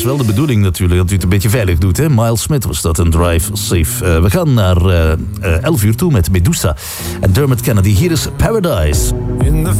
is wel de bedoeling natuurlijk, dat u het een beetje veilig doet. Hè? Miles Smith was dat, een Drive Safe. We gaan naar 11 uur toe met Medusa en Dermot Kennedy. Hier is Paradise. In the